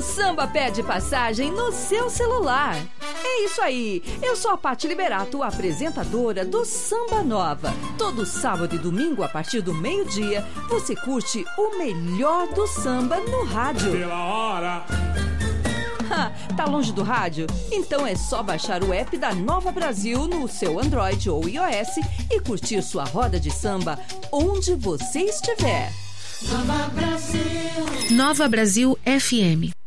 samba pede passagem no seu celular. É isso aí, eu sou a Pati Liberato, apresentadora do Samba Nova. Todo sábado e domingo, a partir do meio-dia, você curte o melhor do samba no rádio. Pela hora. Tá longe do rádio? Então é só baixar o app da Nova Brasil no seu Android ou iOS e curtir sua roda de samba onde você estiver. Nova Brasil. Nova Brasil FM.